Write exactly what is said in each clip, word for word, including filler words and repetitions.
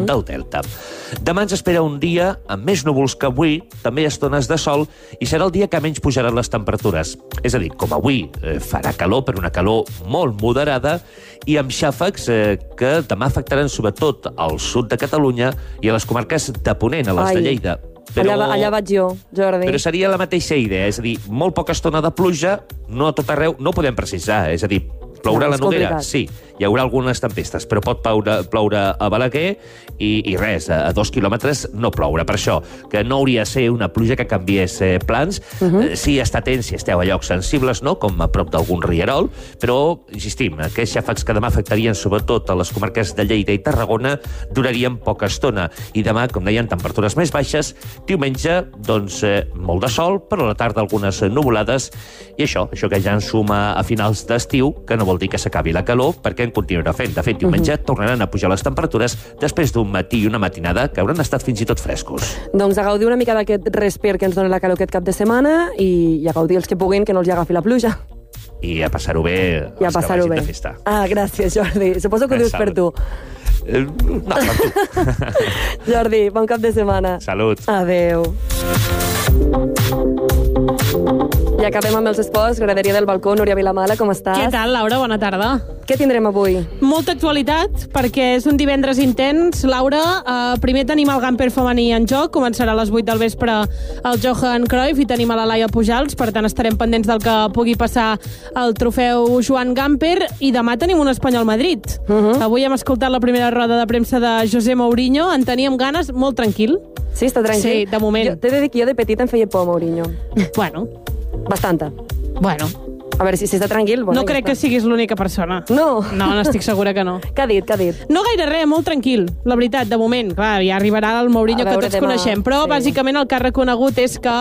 uh-huh. del Delta. Demà ens espera un dia amb més núvols que avui, també estones de sol, i serà el dia que menys pujaran les temperatures. És a dir, com avui eh, farà calor, però una calor molt moderada, i amb xàfecs eh, que demà afectaran sobretot al sud de Catalunya i a les comarques de Ponent, a les Ai. de Lleida. Però, allà, allà vaig jo, Jordi. Però seria la mateixa idea, és a dir, molt poca estona de pluja, no a tot arreu, no podem precisar, és a dir, plourà No, a la és Noguera, complicat. sí, hi haurà algunes tempestes, però pot ploure, ploure a Balaguer i, i res, a, a dos quilòmetres no ploure. Per això, que no hauria de ser una pluja que canviés eh, plans. Uh-huh. eh, sí, està atents si esteu a llocs sensibles, no?, com a prop d'algun rierol, però, insistim, aquests xàfecs que demà afectarien sobretot a les comarques de Lleida i Tarragona durarien poca estona. I demà, com deien, temperatures més baixes. Diumenge, doncs, eh, molt de sol, però a la tarda algunes nuvolades. I això, això que ja ens suma a finals d'estiu, que no vol dir que s'acabi la calor, perquè en continuarà fent. De fet, diumenge uh-huh. tornaran a pujar les temperatures després d'un matí i una matinada que hauran estat fins i tot frescos. Doncs a gaudir una mica d'aquest respir que ens dona la calor aquest cap de setmana i, i a gaudir els que puguin, que no els agafi la pluja. I a passar-ho bé I a els passar-ho que vagin bé. de festa. Ah, gràcies, Jordi. Suposo que ho dius per tu. Eh, no, per tu. Jordi, bon cap de setmana. Salut. Adéu. I acabem amb els esports. Graderia del balcó, Núria Vilamala, com estàs? Què tal, Laura? Bona tarda. Què tindrem avui? Molta actualitat, perquè és un divendres intens. Laura, eh, primer tenim el Gamper femení en joc, començarà a les vuit del vespre el Johan Cruyff i tenim a la Laia Pujals, per tant estarem pendents del que pugui passar al trofeu Joan Gamper, i demà tenim un Espanyol-Madrid. Uh-huh. Avui hem escoltat la primera roda de premsa de José Mourinho, en teníem ganes, molt tranquil. Sí, està tranquil? Sí, de moment. Jo t'he de dir que jo de petit em feia por, Mourinho. Bueno, Bastanta. bueno. A veure, si, si està tranquil... Bueno, No crec que siguis l'única persona. No. No, n'estic segura que no. Què ha dit, què ha dit? No gaire res, molt tranquil, la veritat, de moment. Clar, ja arribarà el Mourinho A que veure tots demà, coneixem, però sí. bàsicament el que ha reconegut és que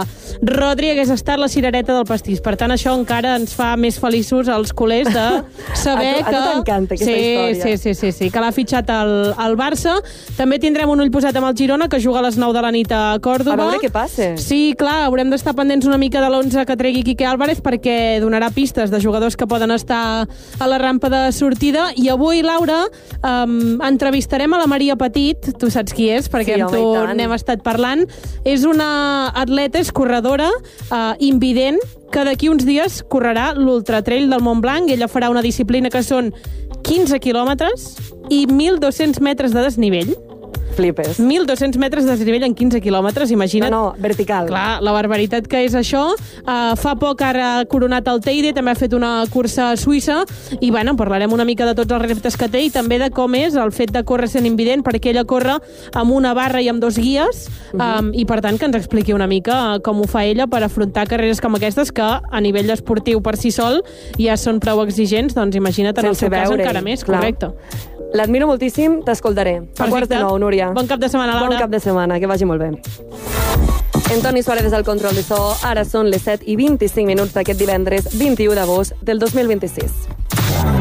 Rodri hagués estat la cirereta del pastís. Per tant, això encara ens fa més feliços als culers de saber A tu- a que... tu t'encanta aquesta sí, història. Sí, sí, sí, sí, que l'ha fitxat el, el Barça. També tindrem un ull posat amb el Girona, que juga a les nou de la nit a Còrdova. A veure què passa. Sí, clar, haurem d'estar pendents una mica de l'onze que tregui Quique Álvarez, perquè donarà pistes de jugadors que poden estar a la rampa de sortida. I avui, Laura, um, entrevistarem a la Maria Petit, tu saps qui és, perquè Sí, amb home, tu i tant. n'hem estat parlant. És una atleta, és corredora, uh, invident, que d'aquí uns dies correrà l'Ultratrail del Montblanc. Ella farà una disciplina que són quinze quilòmetres i mil dos-cents metres de desnivell. Flipes. mil dos-cents metres de desnivell en quinze quilòmetres, imagina't. No, no, vertical. Clar, la barbaritat que és això. Uh, fa poc ara ha coronat el Teide, també ha fet una cursa a Suïssa, i bueno, parlarem una mica de tots els reptes que té i també de com és el fet de córrer sent invident, perquè ella corre amb una barra i amb dos guies, um, uh-huh. i per tant que ens expliqui una mica com ho fa ella per afrontar carreres com aquestes, que a nivell esportiu per si sol ja són prou exigents, doncs imagina't en el Sense seu cas veure-hi, encara més, clar. correcte. L'admiro moltíssim, t'escoltaré. A quarts de nou, Núria. Bon cap de setmana, Laura. Bon cap de setmana, que vagi molt bé. En Toni Suárez és al control de so. Ara són les set i vint-i-cinc minuts d'aquest divendres vint-i-u d'agost del dos mil vint-i-sis.